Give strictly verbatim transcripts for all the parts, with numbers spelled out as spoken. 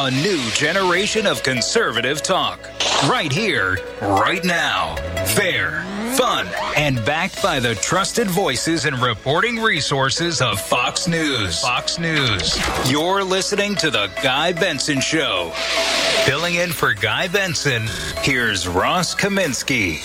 A new generation of conservative talk. Right here, right now. Fair, fun, and backed by the trusted voices and reporting resources of Fox News. Fox News. You're listening to The Guy Benson Show. Filling in for Guy Benson, here's Ross Kaminsky.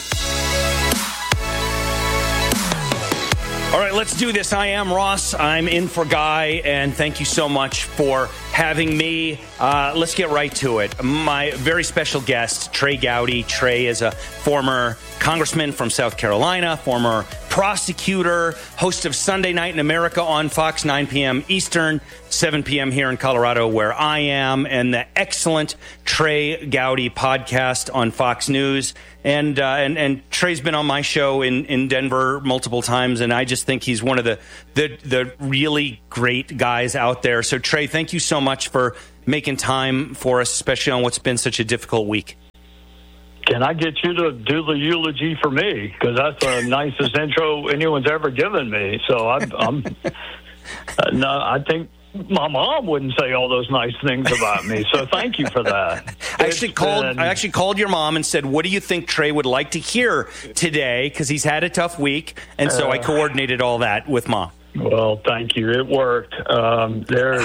All right, let's do this. I am Ross. I'm in for Guy, and thank you so much for having me. Uh, let's get right to it. My very special guest, Trey Gowdy. Trey is a former congressman from South Carolina, former prosecutor, host of Sunday Night in America on Fox, nine p.m. Eastern, seven p.m. here in Colorado, where I am, and the excellent Trey Gowdy podcast on Fox News. And, uh, and and Trey's been on my show in, in Denver multiple times, and I just think he's one of the, the the really great guys out there. So, Trey, thank you so much for making time for us, especially on what's been such a difficult week. Can I get you to do the eulogy for me? Because that's the nicest intro anyone's ever given me. So I'm, I'm uh, no, I think my mom wouldn't say all those nice things about me. So thank you for that. I actually It's called. been, I actually called your mom and said, "What do you think Trey would like to hear today?" Because he's had a tough week, and so uh, I coordinated all that with Mom. Well, thank you. It worked. Um, there's.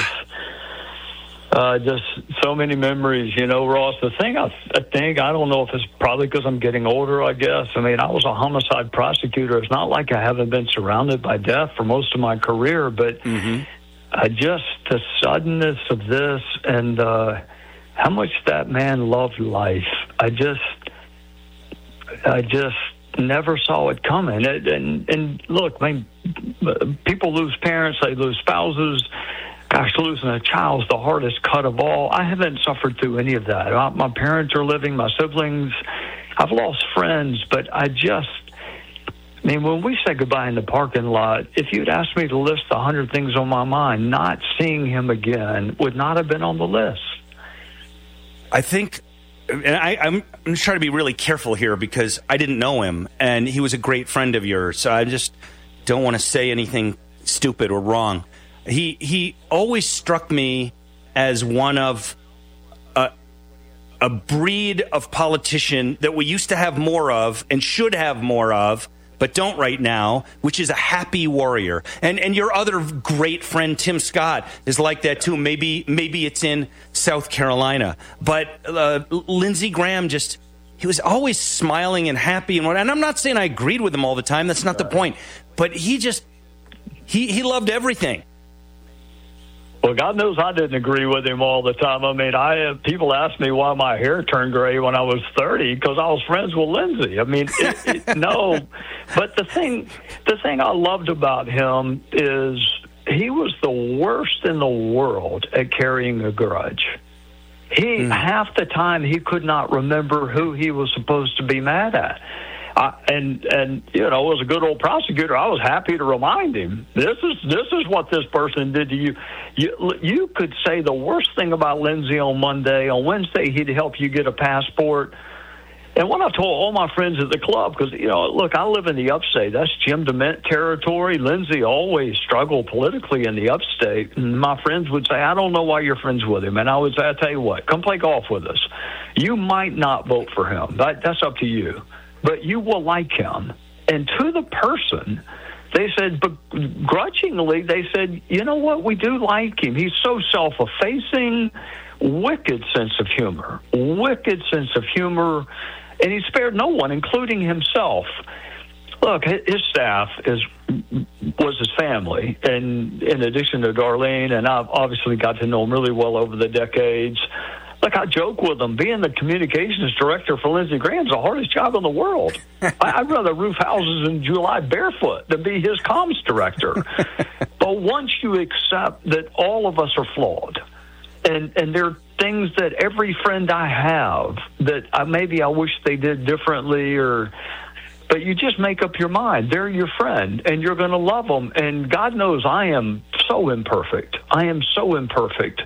Uh, just so many memories, you know, Ross. The thing I, I think, I don't know if it's probably because I'm getting older, I guess. I mean, I was a homicide prosecutor. It's not like I haven't been surrounded by death for most of my career, but mm-hmm. I just, the suddenness of this and uh, how much that man loved life, I just, I just never saw it coming. And, and, and look, I mean, people lose parents, they lose spouses. Gosh, losing a child is the hardest cut of all. I haven't suffered through any of that. My parents are living, my siblings. I've lost friends, but I just, I mean, when we say goodbye in the parking lot, if you'd asked me to list a hundred things on my mind, not seeing him again would not have been on the list. I think, and I, I'm, I'm just trying to be really careful here because I didn't know him, and he was a great friend of yours, so I just don't want to say anything stupid or wrong. He he always struck me as one of a, a breed of politician that we used to have more of and should have more of, but don't right now, which is a happy warrior. And and your other great friend, Tim Scott, is like that too. Maybe maybe it's in South Carolina. But uh, Lindsey Graham just, he was always smiling and happy. And, what, and I'm not saying I agreed with him all the time. That's not the point. But he just, he he loved everything. Well, God knows I didn't agree with him all the time. I mean, I people asked me why my hair turned gray when I was thirty because I was friends with Lindsey. I mean, it, it, no. But the thing, the thing I loved about him is he was the worst in the world at carrying a grudge. He mm. half the time he could not remember who he was supposed to be mad at. I, and and you know, as a good old prosecutor, I was happy to remind him, this is this is what this person did to you. You you could say the worst thing about Lindsey on Monday. On Wednesday, he'd help you get a passport. And what I told all my friends at the club, because, you know, look, I live in the upstate. That's Jim DeMint territory. Lindsey always struggled politically in the upstate. And my friends would say, I don't know why you're friends with him. And I would say, I tell you what, come play golf with us. You might not vote for him. That, that's up to you. But you will like him. And to the person, they said, but grudgingly, they said, you know what, we do like him. He's so self-effacing, wicked sense of humor, wicked sense of humor, and he spared no one, including himself. Look, his staff is was his family, and in addition to Darlene, and I've obviously got to know him really well over the decades. Look, I joke with him. Being the communications director for Lindsey Graham is the hardest job in the world. I'd rather roof houses in July barefoot than be his comms director. But once you accept that all of us are flawed, and, and there are things that every friend I have that I, maybe I wish they did differently, or but you just make up your mind. They're your friend, and you're going to love them. And God knows I am so imperfect. I am so imperfect.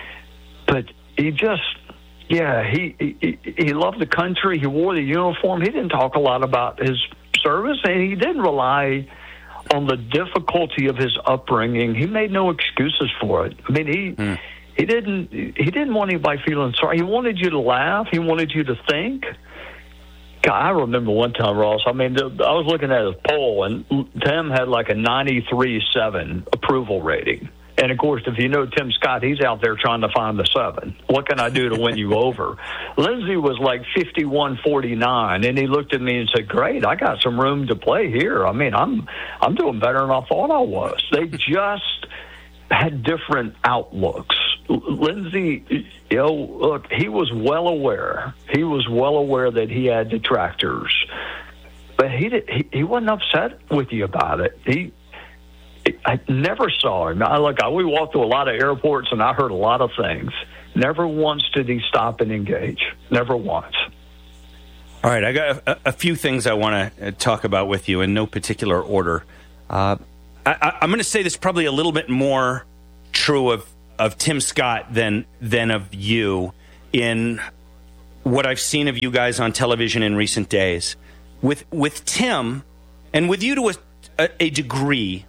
But he just, yeah, he, he he loved the country. He wore the uniform. He didn't talk a lot about his service, and he didn't rely on the difficulty of his upbringing. He made no excuses for it. I mean, he mm. He didn't. He didn't want anybody feeling sorry. He wanted you to laugh. He wanted you to think. God, I remember one time, Ross. I mean, I was looking at his poll, and Tim had like a ninety-three point seven approval rating. And, of course, if you know Tim Scott, he's out there trying to find the seven. What can I do to win you over? Lindsey was like fifty-one forty-nine, and he looked at me and said, great, I got some room to play here. I mean, I'm I'm doing better than I thought I was. They just had different outlooks. Lindsey, you know, look, he was well aware. He was well aware that he had detractors. But he, did, he, he wasn't upset with you about it. He... I never saw him. I look. I, we walked through a lot of airports, and I heard a lot of things. Never once did he stop and engage. Never once. All right, I got a, a few things I want to talk about with you in no particular order. Uh, I, I'm going to say this probably a little bit more true of, of Tim Scott than than of you in what I've seen of you guys on television in recent days. With with Tim, and with you to a, a, a degree,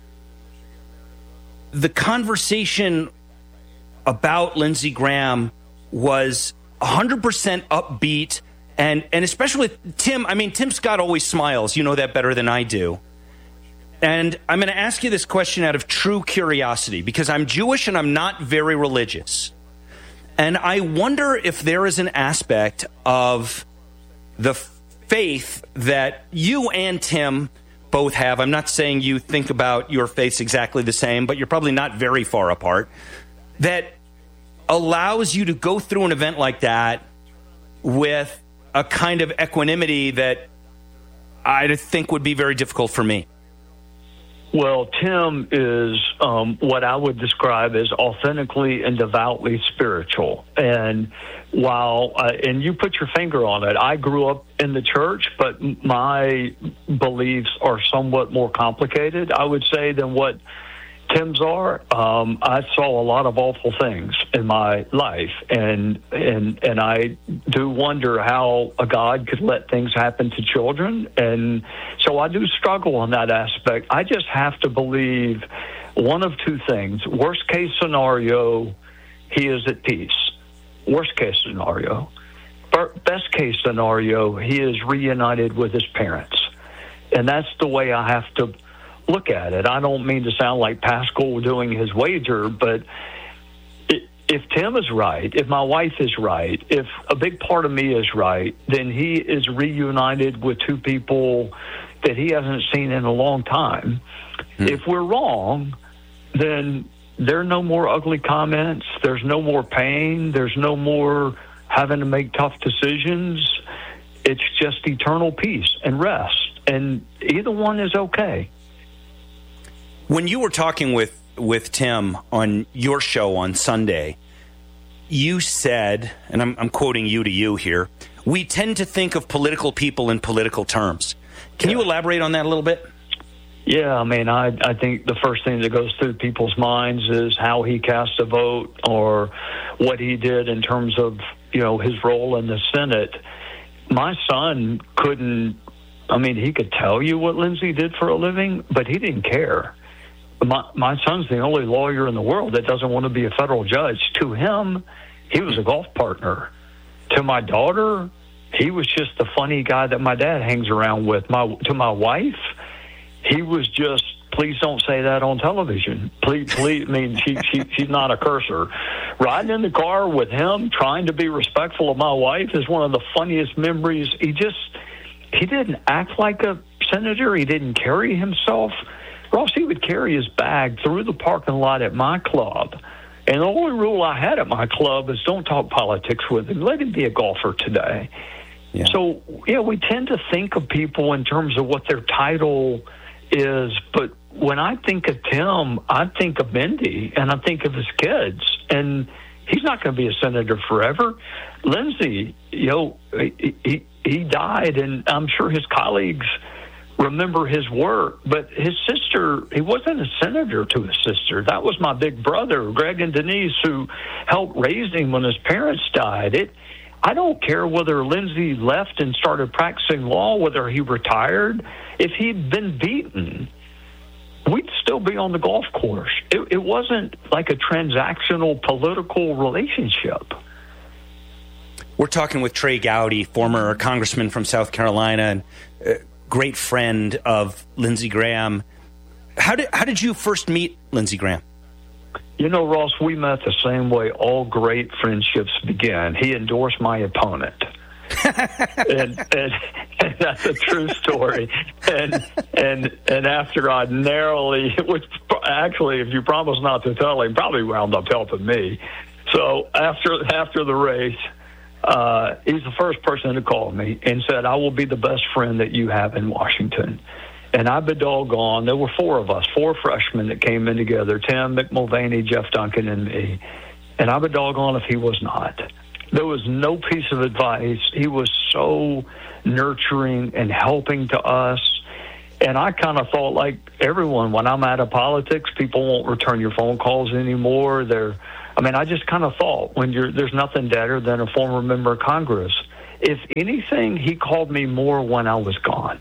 the conversation about Lindsey Graham was one hundred percent upbeat, and, and especially with Tim. I mean, Tim Scott always smiles. You know that better than I do. And I'm going to ask you this question out of true curiosity, because I'm Jewish and I'm not very religious. And I wonder if there is an aspect of the faith that you and Tim both have. I'm not saying you think about your faiths exactly the same, but you're probably not very far apart, that allows you to go through an event like that with a kind of equanimity that I think would be very difficult for me. Well, Tim is um, what I would describe as authentically and devoutly spiritual. And while, uh, and you put your finger on it, I grew up in the church, but my beliefs are somewhat more complicated, I would say, than what Tim's are. Um, I saw a lot of awful things in my life, and and and I do wonder how a God could let things happen to children, and so I do struggle on that aspect. I just have to believe one of two things. Worst case scenario, he is at peace. Worst case scenario. Best case scenario, he is reunited with his parents. And that's the way I have to look at it. I don't mean to sound like Pascal doing his wager, but if Tim is right, if my wife is right, if a big part of me is right, then he is reunited with two people that he hasn't seen in a long time. Hmm. If we're wrong, then there are no more ugly comments. There's no more pain. There's no more having to make tough decisions. It's just eternal peace and rest. And either one is okay. When you were talking with, with Tim on your show on Sunday, you said, and I'm, I'm quoting you to you here, we tend to think of political people in political terms. Can yeah. you elaborate on that a little bit? Yeah, I mean, I I think the first thing that goes through people's minds is how he cast a vote or what he did in terms of, you know, his role in the Senate. My son couldn't, I mean, he could tell you what Lindsey did for a living, but he didn't care. My, my son's the only lawyer in the world that doesn't want to be a federal judge. To him, he was a golf partner. To my daughter, he was just the funny guy that my dad hangs around with. My to my wife, he was just, please don't say that on television. Please, please. I mean, she, she she's not a cursor. Riding in the car with him, trying to be respectful of my wife, is one of the funniest memories. He just, he didn't act like a senator. He didn't carry himself. Ross, he would carry his bag through the parking lot at my club. And the only rule I had at my club is don't talk politics with him. Let him be a golfer today. Yeah. So, yeah, we tend to think of people in terms of what their title is. But when I think of Tim, I think of Mindy, and I think of his kids. And he's not going to be a senator forever. Lindsey, you know, he, he, he died, and I'm sure his colleagues remember his work, but his sister, he wasn't a senator to his sister. That was my big brother, Greg and Denise, who helped raise him when his parents died. It, I don't care whether Lindsey left and started practicing law, whether he retired. If he'd been beaten, we'd still be on the golf course. It, it wasn't like a transactional political relationship. We're talking with Trey Gowdy, former congressman from South Carolina and a great friend of Lindsey Graham. How did how did you first meet Lindsey Graham? You know, Ross, we met the same way all great friendships begin. He endorsed my opponent. and, and, and that's a true story. And and and after I narrowly, which actually, if you promise not to tell him, probably wound up helping me. So after after the race, uh, he's the first person to call me and said, "I will be the best friend that you have in Washington." And I've been doggone. There were four of us, four freshmen that came in together: Tim, Mick Mulvaney, Jeff Duncan, and me. And I've been doggone if he was not. There was no piece of advice. He was so nurturing and helping to us. And I kind of thought, like everyone, when I'm out of politics, people won't return your phone calls anymore. They're, I mean, I just kind of thought, when you're, there's nothing better than a former member of Congress. If anything, he called me more when I was gone.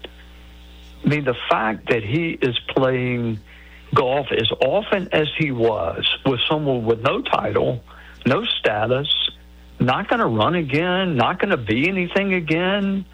I mean, the fact that he is playing golf as often as he was with someone with no title, no status, not going to run again, not going to be anything again.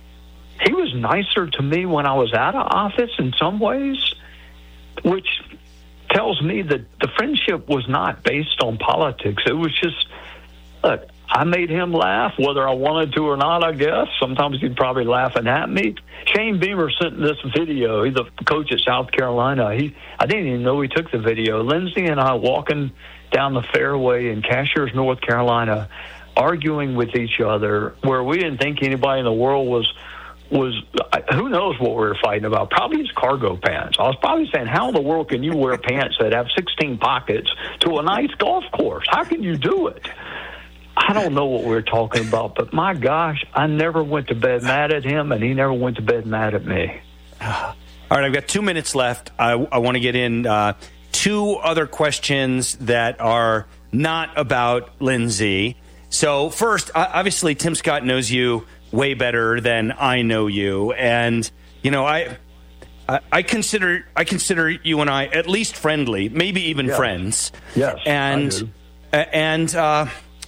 He was nicer to me when I was out of office in some ways, which tells me that the friendship was not based on politics. It was just, look, I made him laugh, whether I wanted to or not, I guess. Sometimes he'd probably laughing at me. Shane Beamer sent this video. He's the coach at South Carolina. He, I didn't even know he took the video. Lindsey and I walking down the fairway in Cashiers, North Carolina, arguing with each other, where we didn't think anybody in the world was, was who knows what we were fighting about. Probably his cargo pants. I was probably saying, how in the world can you wear pants that have sixteen pockets to a nice golf course? How can you do it? I don't know what we were talking about, but my gosh, I never went to bed mad at him, and he never went to bed mad at me. All right, I've got two minutes left. I, I want to get in uh, two other questions that are not about Lindsey. So first, obviously, Tim Scott knows you way better than I know you, and you know, I, I, I consider I consider you and I at least friendly, maybe even yes. friends. Yes, and I do. and. Uh,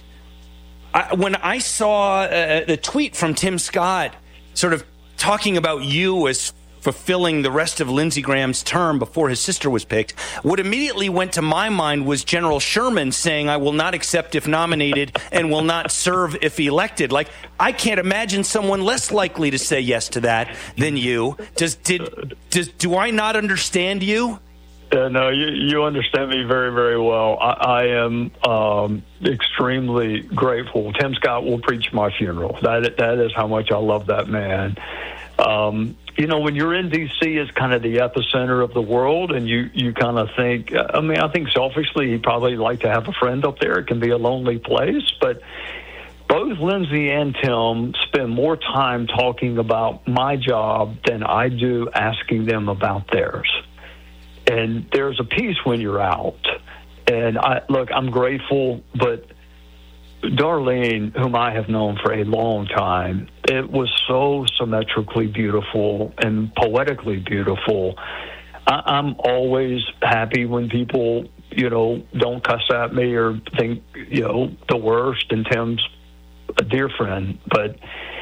I, when I saw uh, the tweet from Tim Scott sort of talking about you as fulfilling the rest of Lindsey Graham's term before his sister was picked, what immediately went to my mind was General Sherman saying, "I will not accept if nominated and will not serve if elected." Like, I can't imagine someone less likely to say yes to that than you. Does did does do I not understand you? Uh, no, you, you understand me very, very well. I, I am um, extremely grateful. Tim Scott will preach my funeral. That that is how much I love that man. Um, you know, when you're in D C, it's kind of the epicenter of the world, and you, you kind of think, I mean, I think selfishly he'd probably like to have a friend up there. It can be a lonely place, but both Lindsey and Tim spend more time talking about my job than I do asking them about theirs. And there's a peace when you're out. And I look, I'm grateful, but Darlene, whom I have known for a long time, it was so symmetrically beautiful and poetically beautiful. I, I'm always happy when people, you know, don't cuss at me or think, you know, the worst. And Tim's a dear friend, but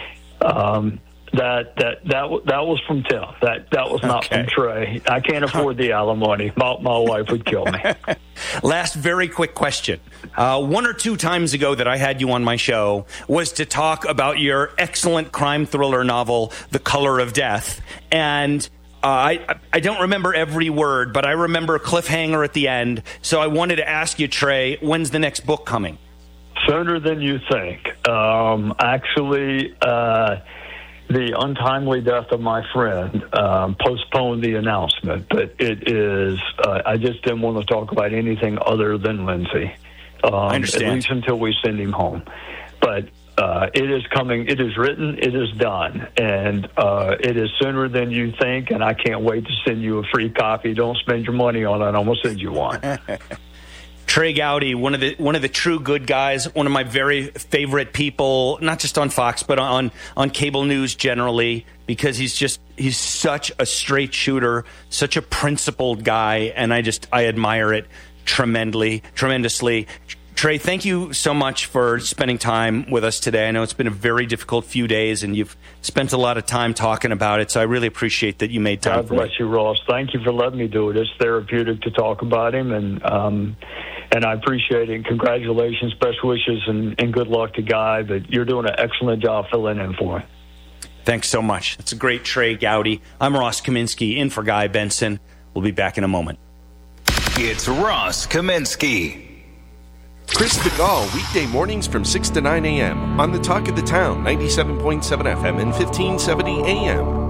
um, That that that that was from Tim. That that was not okay. from Trey. I can't afford the alimony. My, my wife would kill me. Last very quick question. Uh, one or two times ago that I had you on my show was to talk about your excellent crime thriller novel, The Color of Death. And uh, I I don't remember every word, but I remember a cliffhanger at the end. So I wanted to ask you, Trey, when's the next book coming? Sooner than you think. Um, actually... Uh, The untimely death of my friend um, postponed the announcement, but it is, uh, I just didn't want to talk about anything other than Lindsey. Um, I understand. At least until we send him home. But uh, it is coming, it is written, it is done, and uh, it is sooner than you think, and I can't wait to send you a free copy. Don't spend your money on it, I'm going to send you one. Trey Gowdy, one of the one of the true good guys, one of my very favorite people, not just on Fox, but on, on cable news generally, because he's just he's such a straight shooter, such a principled guy, and I just I admire it tremendously, tremendously. Trey, thank you so much for spending time with us today. I know it's been a very difficult few days, and you've spent a lot of time talking about it, so I really appreciate that you made time God for me. bless you, Ross. Thank you for letting me do it. It's therapeutic to talk about him, and um, and I appreciate it. Congratulations, best wishes, and, and good luck to Guy. But you're doing an excellent job filling in for him. Thanks so much. It's a great Trey Gowdy. I'm Ross Kaminsky, in for Guy Benson. We'll be back in a moment. It's Ross Kaminsky. Chris the Gall, weekday mornings from six to nine a.m. on the Talk of the Town, ninety-seven point seven F M and fifteen seventy A M.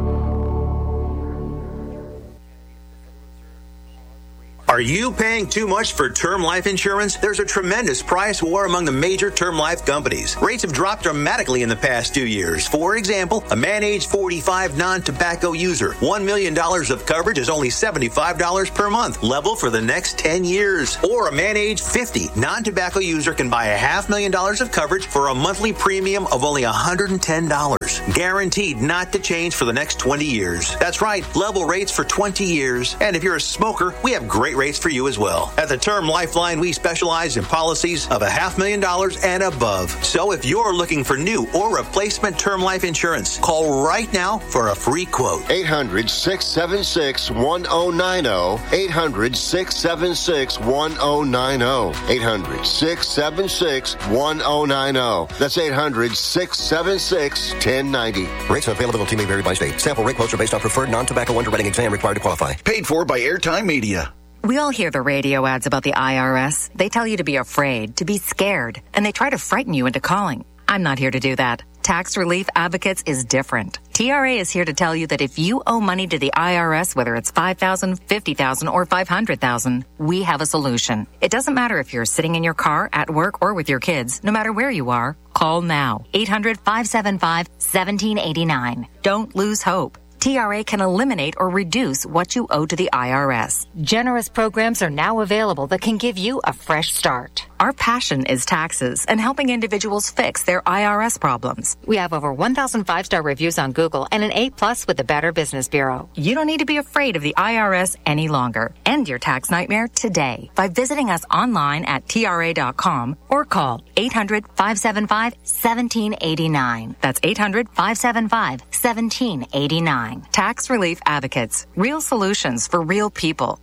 Are you paying too much for term life insurance? There's a tremendous price war among the major term life companies. Rates have dropped dramatically in the past two years. For example, a man age forty-five non-tobacco user, one million dollars of coverage is only seventy-five dollars per month, level for the next ten years. Or a man age fifty non-tobacco user can buy a half million dollars of coverage for a monthly premium of only one hundred ten dollars. Guaranteed not to change for the next twenty years. That's right, level rates for twenty years. And if you're a smoker, we have great rates for you as well. At the Term Lifeline, we specialize in policies of a half million dollars and above. So if you're looking for new or replacement term life insurance, call right now for a free quote. eight hundred, six seven six, one oh nine oh. eight hundred, six seven six, one oh nine oh. eight hundred, six seven six, one oh nine oh. That's eight hundred, six seven six, one oh nine oh. Rates and availability may vary by state. Sample rate quotes are based on preferred non-tobacco underwriting exam required to qualify. Paid for by Airtime Media. We all hear the radio ads about the I R S. They tell you to be afraid, to be scared, and they try to frighten you into calling. I'm not here to do that. Tax Relief Advocates is different. T R A is here to tell you that if you owe money to the I R S, whether it's five thousand dollars, fifty thousand dollars, or five hundred thousand dollars, we have a solution. It doesn't matter if you're sitting in your car, at work, or with your kids. No matter where you are, call now. eight hundred, five seven five, one seven eight nine. Don't lose hope. T R A can eliminate or reduce what you owe to the I R S. Generous programs are now available that can give you a fresh start. Our passion is taxes and helping individuals fix their I R S problems. We have over one thousand five-star reviews on Google and an A plus with the Better Business Bureau. You don't need to be afraid of the I R S any longer. End your tax nightmare today by visiting us online at T R A dot com or call eight hundred, five seven five, one seven eight nine. That's eight hundred, five seven five, one seven eight nine. Tax Relief Advocates. Real solutions for real people.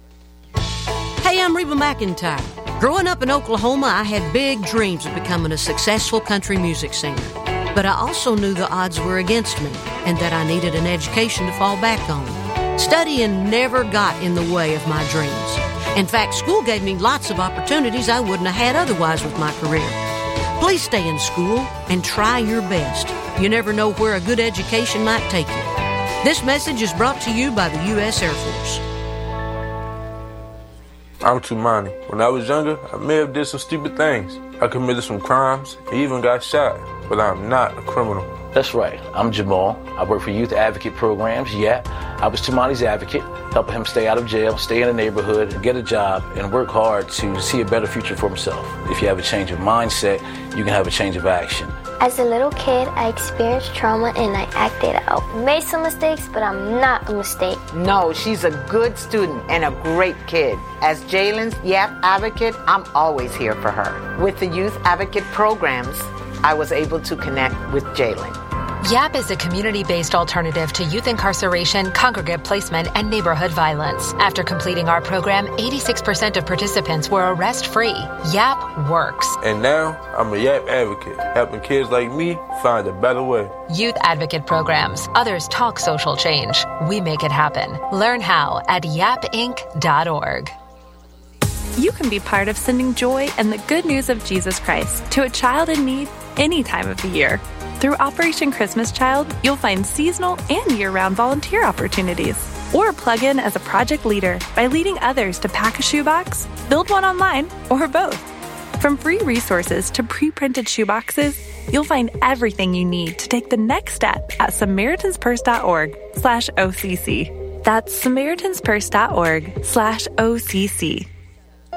Hey, I'm Reba McEntire. Growing up in Oklahoma, I had big dreams of becoming a successful country music singer. But I also knew the odds were against me and that I needed an education to fall back on. Studying never got in the way of my dreams. In fact, school gave me lots of opportunities I wouldn't have had otherwise with my career. Please stay in school and try your best. You never know where a good education might take you. This message is brought to you by the U S Air Force. I'm Tumani. When I was younger, I may have did some stupid things. I committed some crimes, and even got shot, but I'm not a criminal. That's right. I'm Jamal. I work for Youth Advocate Programs. Yeah, I was Tumani's advocate, helping him stay out of jail, stay in the neighborhood, get a job, and work hard to see a better future for himself. If you have a change of mindset, you can have a change of action. As a little kid, I experienced trauma and I acted out. Made some mistakes, but I'm not a mistake. No, she's a good student and a great kid. As Jalen's Y A P advocate, I'm always here for her. With the Youth Advocate Programs, I was able to connect with Jalen. Y A P is a community-based alternative to youth incarceration, congregate placement, and neighborhood violence. After completing our program, eighty-six percent of participants were arrest-free. Y A P works. And now, I'm a Y A P advocate, helping kids like me find a better way. Youth Advocate Programs. Others talk social change. We make it happen. Learn how at yap inc dot org. You can be part of sending joy and the good news of Jesus Christ to a child in need any time of the year. Through Operation Christmas Child, you'll find seasonal and year-round volunteer opportunities. Or plug in as a project leader by leading others to pack a shoebox, build one online, or both. From free resources to pre-printed shoeboxes, you'll find everything you need to take the next step at SamaritansPurse.org slash OCC. That's SamaritansPurse.org slash OCC.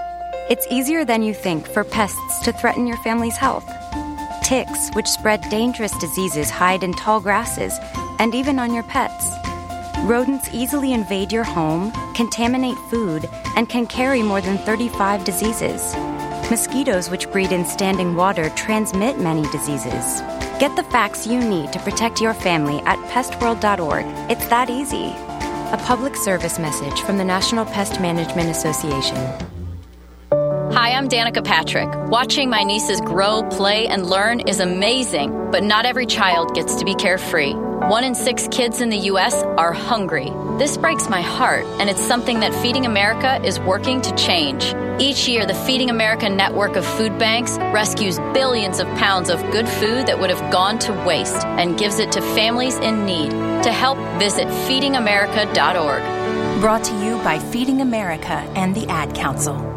It's easier than you think for pests to threaten your family's health. Ticks, which spread dangerous diseases, hide in tall grasses and even on your pets. Rodents easily invade your home, contaminate food, and can carry more than thirty-five diseases. Mosquitoes, which breed in standing water, transmit many diseases. Get the facts you need to protect your family at pest world dot org. It's that easy. A public service message from the National Pest Management Association. Hi, I'm Danica Patrick. Watching my nieces grow, play, and learn is amazing, but not every child gets to be carefree. One in six kids in the U S are hungry. This breaks my heart, and it's something that Feeding America is working to change. Each year, the Feeding America network of food banks rescues billions of pounds of good food that would have gone to waste and gives it to families in need. To help, visit feeding america dot org. Brought to you by Feeding America and the Ad Council.